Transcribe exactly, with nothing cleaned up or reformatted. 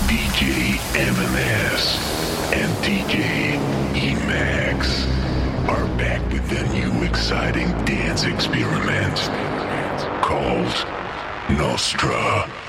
D J M S and D J E-Max are back with a new exciting dance experiment called Nostra.